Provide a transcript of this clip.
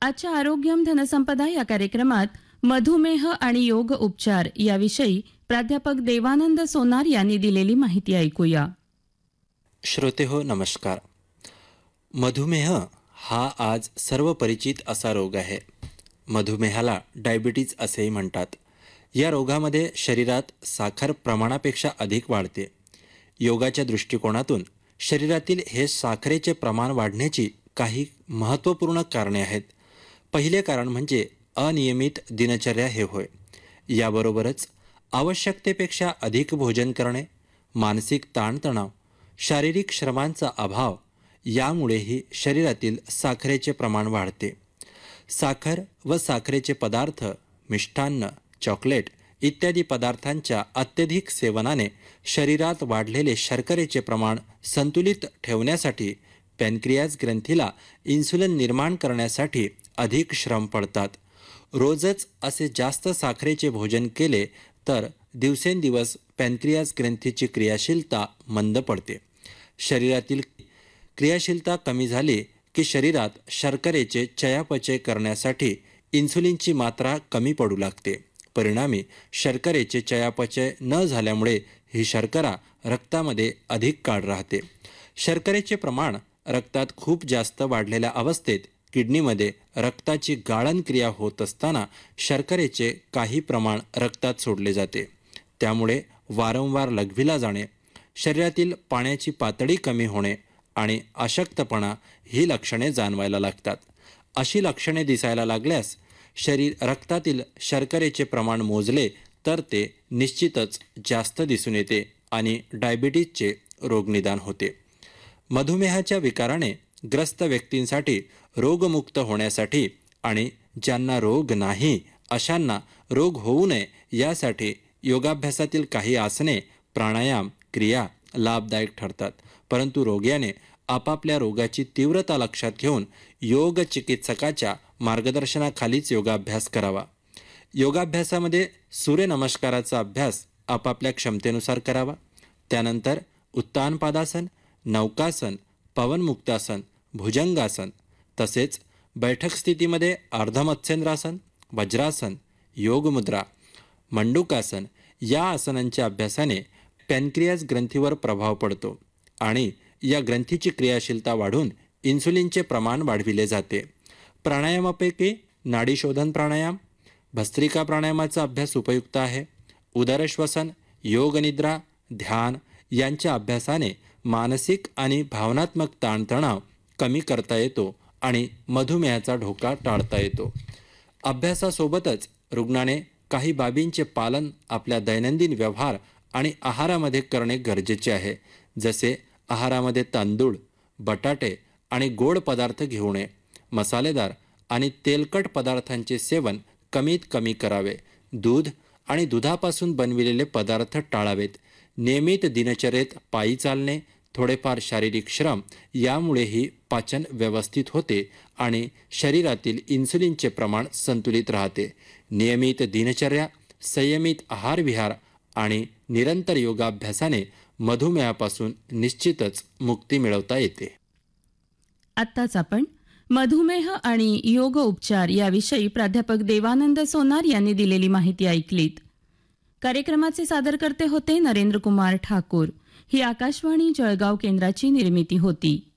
आजच्या आरोग्यम धनसंपदा या कार्यक्रमात मधुमेह आणि योग उपचार याविषयी प्राध्यापक देवानंद सोनार यांनी दिलेली माहिती ऐकूया. श्रोते हो, नमस्कार. मधुमेह हा आज सर्व परिचित असा रोग आहे. मधुमेहाला डायबिटीज असेही म्हणतात. या रोगामध्ये शरीरात साखर प्रमाणापेक्षा अधिक वाढते. योगाच्या दृष्टिकोनातून शरीरातील हे साखरेचे प्रमाण वाढण्याची काही महत्त्वपूर्ण कारणे आहेत. पहिले कारण म्हणजे अनियमित दिनचर्या हे होय. याबरोबरच आवश्यकतेपेक्षा अधिक भोजन करणे, मानसिक ताणतणाव, शारीरिक श्रमांचा अभाव यामुळेही शरीरातील साखरेचे प्रमाण वाढते. साखर व साखरेचे पदार्थ, मिष्टान्न, चॉकलेट इत्यादी पदार्थांच्या अत्यधिक सेवनाने शरीरात वाढलेले शर्करेचे प्रमाण संतुलित ठेवण्यासाठी पॅनक्रियाज ग्रंथीला इन्सुलिन निर्माण करण्यासाठी अधिक श्रम पडतात. रोजच असे जास्त साखरेचे भोजन केले तर दिवसेंदिवस पॅनक्रियाज ग्रंथीची क्रियाशीलता मंद पडते. शरीरातील क्रियाशीलता कमी झाली की शरीरात शर्करेचे चयापचय करण्यासाठी इन्सुलिनची मात्रा कमी पडू लागते. परिणामी शर्करेचे चयापचय न झाल्यामुळे ही शर्करा रक्तामध्ये अधिक काळ राहते. शर्करेचे प्रमाण रक्तात खूप जास्त वाढलेल्या अवस्थेत किडनीमध्ये रक्ताची गाळण क्रिया होत असताना शर्करेचे काही प्रमाण रक्तात सोडले जाते. त्यामुळे वारंवार लघवीला जाणे, शरीरातील पाण्याची पातळी कमी होणे आणि अशक्तपणा ही लक्षणे जाणवायला लागतात. अशी लक्षणे दिसायला लागल्यास रक्तातील शर्करेचे प्रमाण मोजले तर ते निश्चितच जास्त दिसून येते आणि डायबिटीजचे रोगनिदान होते. मधुमेहाच्या विकाराने ग्रस्त व्यक्तींसाठी रोगमुक्त होण्यासाठी आणि ज्यांना रोग नाही अशांना रोग होऊ नये यासाठी योगाभ्यासातील काही आसने, प्राणायाम, क्रिया लाभदायक ठरतात. परंतु रोग्याने आपापल्या रोगाची तीव्रता लक्षात घेऊन योग चिकित्सकाच्या मार्गदर्शनाखालीच योगाभ्यास करावा. योगाभ्यासामध्ये सूर्यनमस्काराचा अभ्यास आपापल्या क्षमतेनुसार करावा. त्यानंतर उत्तानपादासन, नौकासन, पवनमुक्तासन, भुजंगासन तसेच बैठक स्थितीमध्ये अर्धमत्स्येंद्रासन, वज्रासन, योगमुद्रा, मंडूकासन या आसनांच्या अभ्यासाने पॅनक्रियाज ग्रंथीवर प्रभाव पडतो आणि या ग्रंथीची क्रियाशीलता वाढून इन्सुलिनचे प्रमाण वाढविले जाते. प्राणायामापैकी नाडीशोधन प्राणायाम, भस्त्रिका प्राणायामाचा अभ्यास उपयुक्त आहे. उदरश्वसन, योगनिद्रा, ध्यान यांच्या अभ्यासाने मानसिक आणि भावनात्मक ताणतणाव कमी करता येतो आणि मधुमेहाचा धोका टाळता येतो. अभ्यासासोबतच रुग्णाने काही बाबींचे पालन आपल्या दैनंदिन व्यवहार आणि आहारामध्ये करणे गरजेचे आहे. जसे आहारामध्ये तांदूळ, बटाटे आणि गोड पदार्थ घेऊ नये. मसालेदार आणि तेलकट पदार्थांचे सेवन कमीत कमी करावे. दूध आणि दुधापासून बनविलेले पदार्थ टाळावेत. नियमित दिनचर्येत पायी चालणे, थोडेफार शारीरिक श्रम यामुळेही पाचन व्यवस्थित होते आणि शरीरातील इन्सुलिनचे प्रमाण संतुलित राहते. नियमित दिनचर्या, संयमित आहारविहार आणि निरंतर योगाभ्यासाने मधुमेहापासून निश्चितच मुक्ती मिळवता येते. आत्ताच आपण मधुमेह आणि योग उपचार याविषयी प्राध्यापक देवानंद सोनार यांनी दिलेली माहिती ऐकलीत. कार्यक्रमाचे सादरकर्ते होते नरेंद्र कुमार ठाकूर. ही आकाशवाणी जळगाव केंद्राची निर्मिती होती.